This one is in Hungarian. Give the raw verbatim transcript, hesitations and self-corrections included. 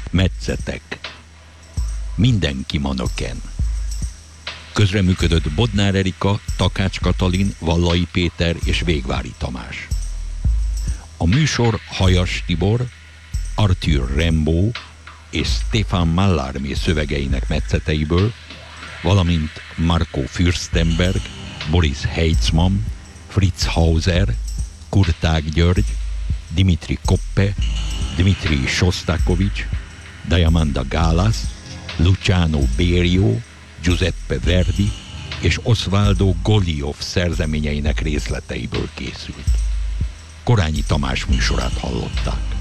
Metszetek. Mindenki manöken. Közreműködött Bodnár Erika, Takács Katalin, Vallai Péter és Végvári Tamás. A műsor Hajas Tibor, Arthur Rimbaud és Stefan Mallarmé szövegeinek metszeteiből, valamint Marco Fürstenberg, Boris Heitzmann, Fritz Hauser, Kurtág György, Dimitri Koppe, Dmitri Shostakovich, Diamanda Galas, Luciano Berio, Giuseppe Verdi és Osvaldo Golijov szerzeményeinek részleteiből készült. Korányi Tamás műsorát hallották.